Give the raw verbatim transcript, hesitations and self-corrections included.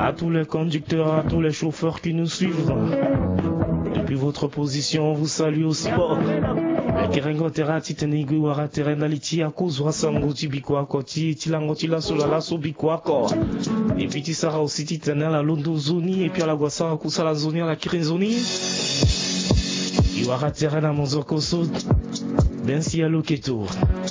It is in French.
à tous les conducteurs, à tous les chauffeurs qui nous suivent. Depuis votre position, on vous salue au sport. Kerengo terati tenigu wara terena liti akuzwa sango tibikwa koti tilango tila sola la sobikwa ko. Et puis tu sera aussi titana la londo zoni et puis à la guasa kusala zoni à la kirinzoni. Iwara terena monzoko sud. Ben si à l'oketo.